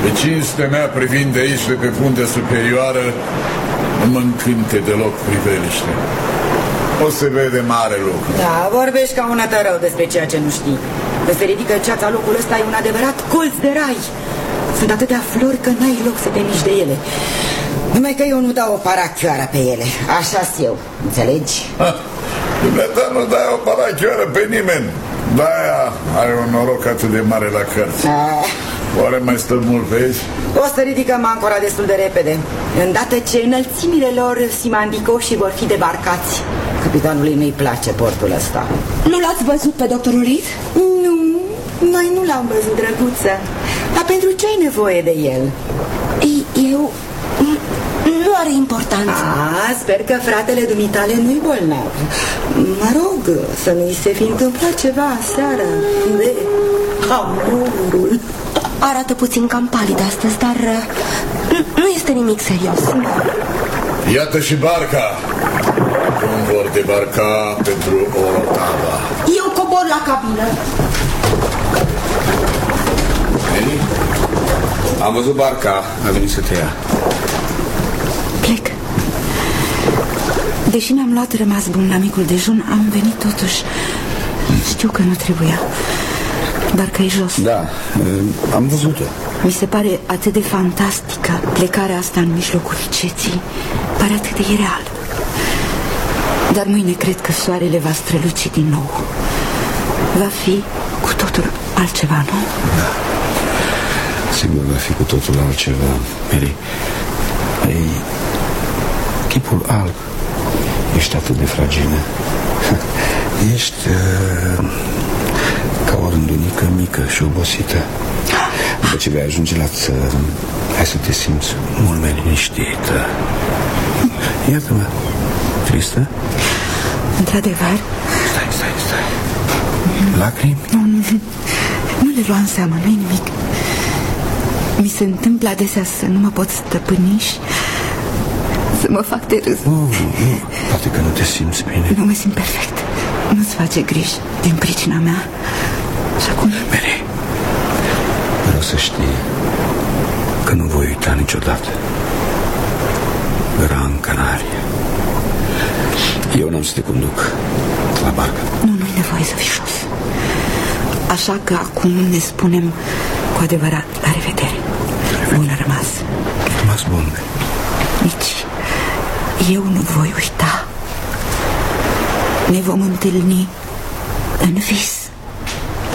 Pe cinstea mea privind de aici de pe puntea superioară, nu mă încânte deloc priveliște. O se vede mare lucru. Da, vorbești ca un atărău despre ceea ce nu știi. Când se ridică ceața, locul ăsta e un adevărat colț de rai. Sunt atâtea flori că n-ai loc să te miști de ele. Numai că eu nu dau o parachioară pe ele. Așa-s eu, înțelegi? Dumneata nu dai o parachioară pe nimeni. De-aia ai un noroc atât de mare la cărți. Oare mai stă mult pe aici? O să ridicăm ancora destul de repede, îndată ce înălțimile lor simandicoși vor fi debarcați. Capitanului nu-i place portul ăsta. Nu l-ați văzut pe doctorul Reed? Nu, noi nu l-am văzut, drăguță. Dar pentru ce ai nevoie de el? Eu... Nu are importanță. Sper că fratele dumitale nu-i bolnav. Mă rog, să nu-i se fi întâmplat ceva aseară de amorul. Arată puțin cam palid astăzi, dar nu este nimic serios. Iată și barca. Cum vor debarca pentru Orotava? Eu cobor la cabină. Eli? Am văzut barca, a venit să te ia. Plec. Deși mi-am luat rămas bun la micul dejun, am venit totuși. Știu că nu trebuia. Barca e jos. Da, am văzut-o. Mi se pare atât de fantastică plecarea asta în mijlocul ceții. Pare atât de ireal. Dar mâine cred că soarele va străluci din nou. Va fi cu totul altceva, nu? Da. Sigur va fi cu totul altceva, Mary. Ei, chipul alb. Ești atât de fragilă. Ești ca o rândunică mică și obosită. După ce vei ajunge la țărm, hai să te simți mult mai liniștită. Iată-mă, tristă? Într-adevăr. Stai. Lacrimi? Nu le lua în seamă, nu-i nimic. Mi se întâmplă adesea să nu mă pot stăpâni și să mă fac de râs. Nu, poate că nu te simți bine. Nu mă simt perfect. Nu-ți face griji din pricina mea. Și acum... Mary, vreau să știi că nu voi uita niciodată Gran Canaria. Eu n-am să te conduc la barcă. Nu-i nevoie să fii jos. Așa că acum ne spunem cu adevărat la revedere. Bună rămas. Rămas bun. Nici eu nu voi uita. Ne vom întâlni în vis.